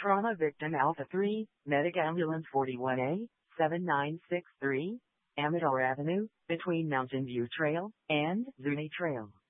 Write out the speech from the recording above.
Trauma Victim Alpha 3, Medic Ambulance 41A, 7963, Amador Avenue, between Mountain View Trail and Zuni Trail.